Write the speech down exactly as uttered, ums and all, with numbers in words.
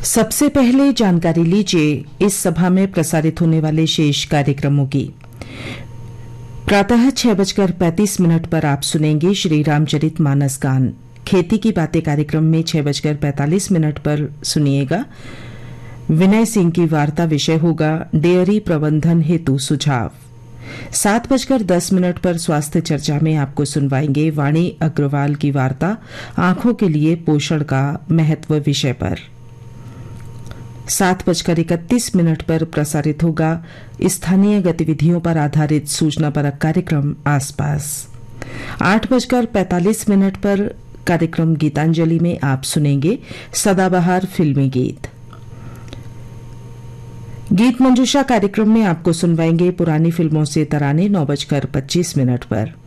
सबसे पहले जानकारी लीजिए इस सभा में प्रसारित होने वाले शेष कार्यक्रमों की। प्रातः छह बजकर पैंतीस मिनट पर आप सुनेंगे श्री रामचरित मानस गान। खेती की बातें कार्यक्रम में छह बजकर पैंतालीस मिनट पर सुनिएगा विनय सिंह की वार्ता। विषय होगा डेयरी प्रबंधन हेतु सुझाव। सात बजकर दस मिनट पर स्वास्थ्य चर्चा में आपको सुनवाएंगे वाणी अग्रवाल की वार्ता आंखों के लिए पोषण का महत्व विषय पर। सात बजकर इकतीस मिनट पर प्रसारित होगा स्थानीय गतिविधियों पर आधारित सूचना परक कार्यक्रम आसपास। आठ बजकर पैंतालीस मिनट पर कार्यक्रम गीतांजलि में आप सुनेंगे सदाबहार फिल्मी गीत। गीत मंजूषा कार्यक्रम में आपको सुनवाएंगे पुरानी फिल्मों से तराने नौ बजकर पच्चीस मिनट पर।